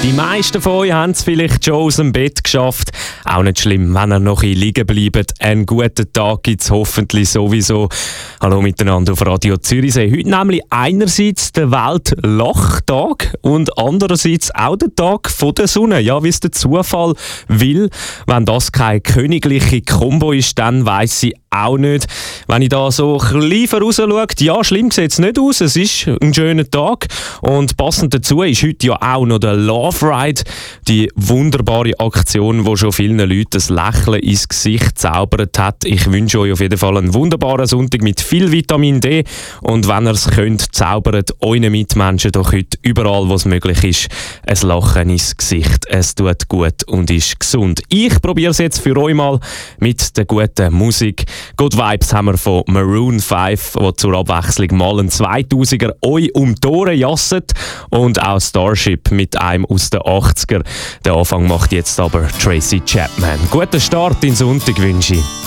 Die meisten von euch haben es vielleicht schon aus dem Bett geschafft. Auch nicht schlimm, wenn ihr noch ein liegen bleibt. Einen guten Tag gibt es hoffentlich sowieso. Hallo miteinander auf Radio Zürichsee. Heute nämlich einerseits der Weltlachtag und andererseits auch der Tag von der Sonne. Ja, wie es der Zufall will. Wenn das keine königliche Kombo ist, dann weiss ich auch nicht. Wenn ich da so ein bisschen vorausschaue, ja, schlimm sieht es nicht aus. Es ist ein schöner Tag. Und passend dazu ist heute ja auch noch der Love Ride, die wunderbare Aktion, die schon vielen Leuten das Lächeln ins Gesicht zaubert hat. Ich wünsche euch auf jeden Fall einen wunderbaren Sonntag mit viel Vitamin D. Und wenn ihr es könnt, zaubert euren Mitmenschen doch heute überall, wo es möglich ist, ein Lachen ins Gesicht. Es tut gut und ist gesund. Ich probiere es jetzt für euch mal mit der guten Musik. Good Vibes haben wir von Maroon 5, die zur Abwechslung mal einen 2000er euch um die Ohren jasset. Und auch Starship mit einem aus den 80er. Den Anfang macht jetzt aber Tracy Chapman. Guten Start in den Sonntag wünsche ich.